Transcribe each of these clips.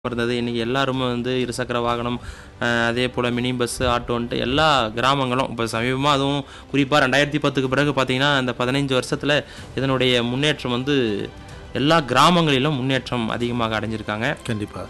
இருந்தது. இன்னைக்கு எல்லாருமே இருசக்கர வாகனம், அதே போல் மினி பஸ்ஸு, ஆட்டோன்ட்டு எல்லா கிராமங்களும் இப்போ சமீபமாக, அதுவும் குறிப்பாக 2010க்கு பிறகு பார்த்தீங்கன்னா, இந்த 15 வருஷத்தில் இதனுடைய முன்னேற்றம் எல்லா கிராமங்களிலும் முன்னேற்றம் அதிகமாக அடைஞ்சிருக்காங்க. கண்டிப்பாக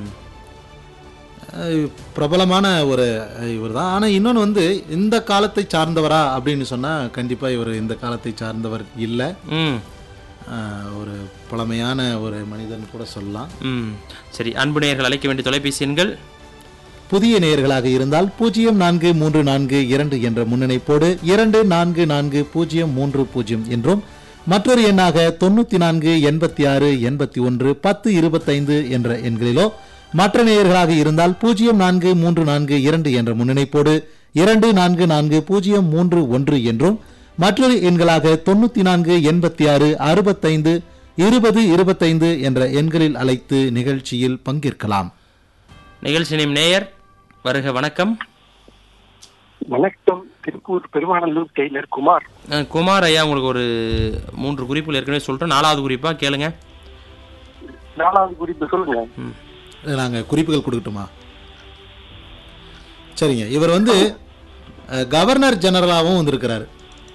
பிரபலமான ஒரு இவர் தான். ஆனால் இன்னொன்று இந்த காலத்தை சார்ந்தவரா அப்படின்னு சொன்னால் கண்டிப்பாக இவர் இந்த காலத்தை சார்ந்தவர் இல்லை. ஒரு பழமையான ஒரு மனிதன் கூட சொல்லலாம். சரி, அன்பு நேயர்கள் அழைக்க வேண்டிய தொலைபேசி எண்கள் புதிய நேயர்களாக இருந்தால் 0434 என்ற முன்னிணைப்போடு 244030 என்றும், மற்றொரு எண்ணாக 94 86 81 10 25 என்ற எண்களிலோ, மற்ற நேயர்களாக இருந்தால் 0434 என்ற முன்னிணைப்போடு 244031 என்றும், மற்றொரு எண்களாக 94 86 65 20 25 என்ற எண்களில் அழைத்து நிகழ்ச்சியில் பங்கேற்கலாம். நிகழ்ச்சி நேயர் வருக. வணக்கம். வணக்கம். திருப்பூர் பெருமாநல்லூர் டெய்லர் குமார். குமார் ஐயா, உங்களுக்கு ஒரு 3 குறிப்புகள் ஏற்கனவே சொல்லிட்டோம். 4வது குறிப்பா கேளுங்க. 4வது குறிப்பு சொல்லுங்க. நாங்கள் குறிப்புகள் கொடுக்கட்டுமா? சரிங்க. இவர் கவர்னர் ஜெனரலாகவும் வந்திருக்கிறாரு.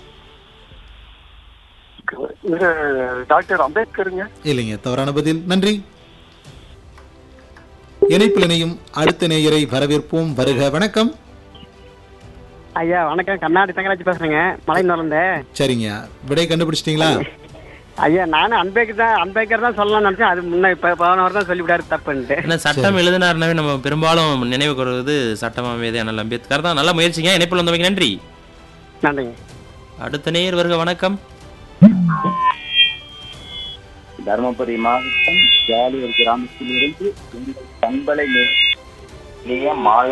டாக்டர் அம்பேத்கருங்க. இல்லைங்க, தவறான பதில். நன்றி. இணைப்பில் இணையும் அடுத்த நேயரை வரவேற்போம். வருக. வணக்கம் ஐயா. வணக்கம். கண்ணாடி தங்கராஜ் பேசுறேங்க, மலைநூர்ல. சரிங்க, விடை கண்டுபிடிச்சிட்டீங்களா? ஐயா, நானும் அம்பேத்கர் தான் சொல்லலாம்னு நினைச்சேன். அது முன்ன போனவர் தான் சொல்லிவிட்டாரு தப்புன்ட்டு. சட்டம் எழுதினாருனாவே நம்ம பெரும்பாலும் நினைவு கூறுவது சட்டமாவே அண்ணல் அம்பேத்கர் தான். நல்ல முயற்சிங்க. இணைப்பில் வந்தவங்க நன்றி. நன்றிங்க. அடுத்த நேயர் வருக. வணக்கம். தருமபுரி மாவட்டம் ஜாலியூர் கிராமத்திலிருந்து பண்பலை மாலை.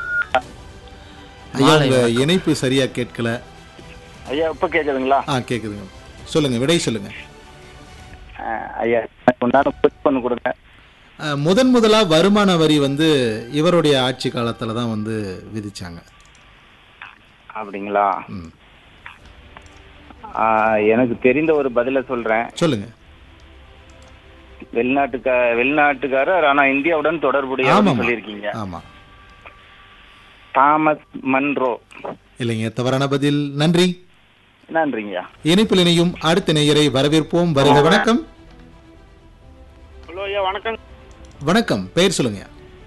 ஐயா, உங்க இணைப்பு சரியா கேட்கல. ஐயா, இப்ப கேக்குதுங்களா? கேக்குதுங்க. சொல்லுங்க, விடை சொல்லுங்க. ஐயா, பண்ண கொடுங்க. முதலா வருமான வரி இவருடைய ஆட்சி காலத்துல தான் விதிச்சாங்க. அப்படிங்களா? எனக்கு தெரிந்த ஒரு பதில சொல்றேன். சொல்லுங்க. வெளிநாட்டுக்காரர், ஆனா இந்தியாவுடன் தொடர்புடைய சொல்லியிருக்கீங்க. ஆமா. Thomas Munro. இல்லைங்க, தவறான பதில். நன்றி. நன்றிங்க. இணைப்பில் இணையும் அடுத்த நேயரை வரவேற்போம். வருக. வணக்கம். ஹலோ ஐயா, வணக்கம். வணக்கம். பெயர் சொல்லுங்க.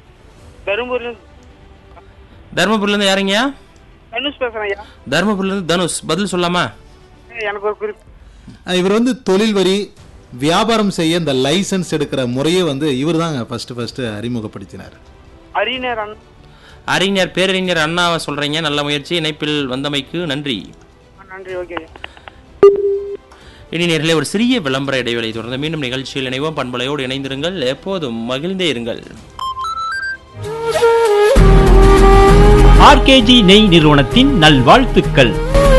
தர்மபுரியிலிருந்து யாருங்க? தனுஷ் பேசுறேன் ஐயா. தர்மபுரியிலிருந்து தனுஷ். பதில் சொல்லாமா? எனக்கு ஒரு குறிப்பு. இவர் தொழில் வரி, வியாபாரம் செய்ய இந்த லைசன்ஸ் எடுக்கிற முறையே இவர் தான் ஃபர்ஸ்ட் அறிமுகப்படுத்தினார். அறிஞர் பேரறிஞர் அண்ணாவை சொல்றீங்க. நல்ல முயற்சி. இணைப்பில் வந்தமைக்கு நன்றி. நன்றி. ஓகே. இனி நேரிலே ஒரு சிறிய விளம்பர இடைவெளி தொடர்ந்து மீண்டும் நிகழ்ச்சியில் இணைவோம். பண்பலையோடு இணைந்திருங்கள். எப்போதும் மகிழ்ந்தே இருங்கள். ஆர்கேஜி நெய் நிறுவனத்தின் நல்வாழ்த்துக்கள்.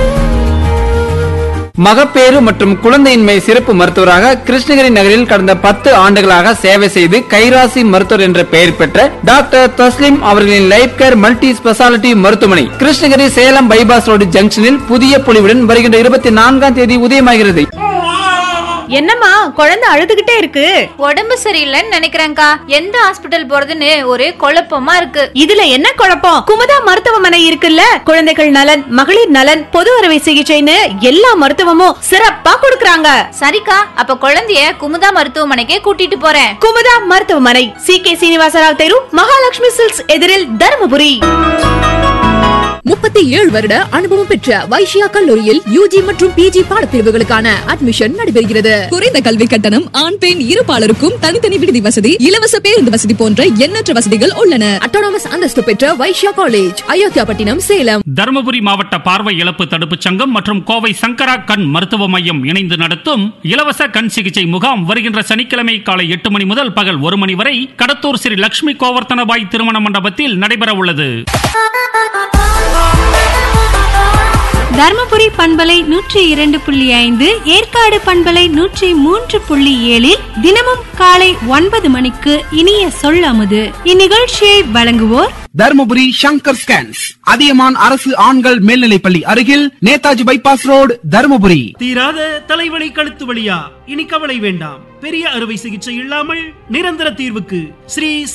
மகப்பேறு மற்றும் குழந்தையின்மை சிறப்பு மருத்துவராக கிருஷ்ணகிரி நகரில் கடந்த 10 ஆண்டுகளாக சேவை செய்து கைராசி மருத்துவர் என்ற பெயர் பெற்ற டாக்டர் தஸ்லிம் அவர்களின் லைஃப் கேர் மல்டி ஸ்பெஷாலிட்டி மருத்துவமனை கிருஷ்ணகிரி சேலம் பைபாஸ் ரோடு ஜங்ஷனில் புதிய பொலிவுடன் வருகின்ற 24ஆம் தேதி உதயமாகிறது. என்னம்மா குழந்தை அழுதுகிட்டே இருக்கு? உடம்பு சரியில்லைன்னு நினைக்கிறேன்க்கா. எந்த ஹாஸ்பிட்டல் போறதுன்னு ஒரே குழப்பமா இருக்கு. இதுல என்ன குழப்பம்? குமுதா மருத்துவமனை இருக்குல்ல. குழந்தைகள் நலன், மகளிர் நலன், பொது அறுவை சிகிச்சைன்னு எல்லா மருத்துவமும் சிறப்பா கொடுக்கறாங்க. சரிக்கா, அப்ப குழந்தைய குமுதா மருத்துவமனைக்கே கூட்டிட்டு போறேன். குமுதா மருத்துவமனை, CK சீனிவாசராவ் தெரு, மகாலட்சுமி சில்க்ஸ் எதிரில், தர்மபுரி. 37 வருட அனுபவம் பெற்ற வைஷ்யா கல்லூரியில் UG மற்றும் PG பாடப்பிரிவுகளுக்கான அட்மிஷன் நடைபெறுகிறது. குறைந்த கல்வி கட்டணம், ஆண் பெண் இருபாலருக்கும் தனித்தனி விடுதி வசதி, இலவச பேருந்து வசதி போன்ற எண்ணற்ற வசதிகள் உள்ளன. அட்டானமஸ் அந்தஸ்து பெற்ற வைஷ்யா காலேஜ், அயோத்தியாபட்டினம், சேலம். தருமபுரி மாவட்ட பார்வை இழப்பு தடுப்பு சங்கம் மற்றும் கோவை சங்கரா கண் மருத்துவ மையம் இணைந்து நடத்தும் இலவச கண் சிகிச்சை முகாம் வருகின்ற சனிக்கிழமை காலை 8 மணி முதல் பகல் 1 மணி வரை கடத்தூர் ஸ்ரீ லட்சுமி கோவர்த்தனபாய் திருமண மண்டபத்தில் நடைபெற உள்ளது. தர்மபுரி பண்பலை 102.5, ஏற்காடு பண்பலை 103.7 தினமும் காலை 9 மணிக்கு இனிய சொல்லாமது. இந்நிகழ்ச்சியை வழங்குவோர் தர்மபுரி சங்கர் ஸ்கேன்ஸ், அதியமான் அரசு ஆண்கள் மேல்நிலைப்பள்ளி அருகில், நேதாஜி பைபாஸ் ரோடு, தர்மபுரி. தீராத தலைவலி கழுத்து வலியா? இனி கவலை வேண்டாம். பெரிய அறுவை சிகிச்சை இல்லாமல் நிரந்தர தீர்வுக்கு ஸ்ரீ